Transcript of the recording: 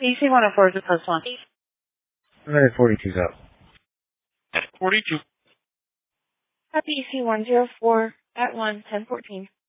EC-104 is the first one. And then 42's up. 42. Copy EC-104 at 1, 1014.